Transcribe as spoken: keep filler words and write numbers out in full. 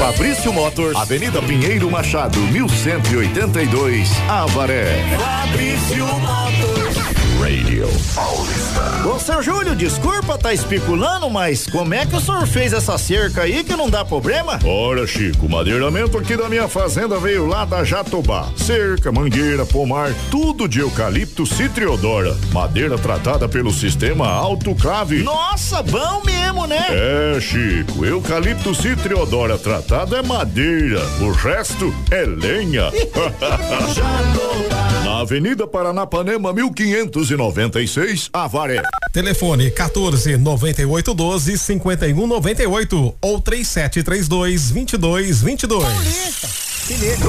Fabrício Motors, Avenida Pinheiro Machado, mil cento e oitenta e dois, Avaré. Fabrício Motors Radio Paulista. Ô, seu Júlio, desculpa tá especulando, mas como é que o senhor fez essa cerca aí que não dá problema? Ora, Chico, o madeiramento aqui da minha fazenda veio lá da Jatobá. Cerca, mangueira, pomar, tudo de eucalipto citriodora. Madeira tratada pelo sistema Autoclave. Nossa, bom mesmo, né? É, Chico, eucalipto citriodora tratado é madeira, o resto é lenha. Na Avenida Paranapanema, mil quinhentos e noventa e seis, Avaré. Telefone quatorze, noventa e oito, doze, cinquenta e um, noventa e oito ou três sete três dois, vinte e dois, vinte e dois. Paulista.